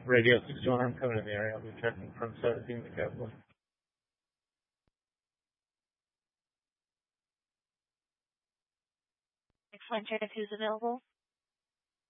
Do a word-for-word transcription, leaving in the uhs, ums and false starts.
Radio sixty-one, I'm coming in the area. I'll be checking from seventeen to Capitol. Excellent, check if who's available.